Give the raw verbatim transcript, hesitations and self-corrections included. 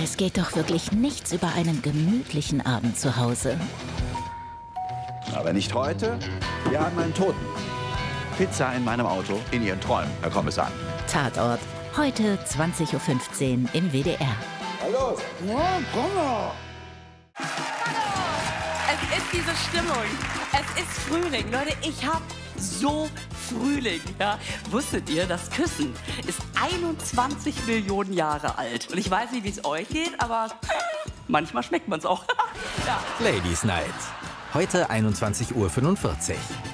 Es geht doch wirklich nichts über einen gemütlichen Abend zu Hause. Aber nicht heute. Wir haben einen Toten. Pizza in meinem Auto, in Ihren Träumen, Herr Kommissar. Tatort. Heute zwanzig Uhr fünfzehn im W D R. Hallo. Ja, komm doch. Es ist diese Stimmung. Es ist Frühling. Leute, ich hab so Frühling. Ja? Wusstet ihr, das Küssen ist einundzwanzig Millionen Jahre alt. Und ich weiß nicht, wie es euch geht, aber manchmal schmeckt man es auch. Ja. Ladies Night. Heute einundzwanzig Uhr fünfundvierzig.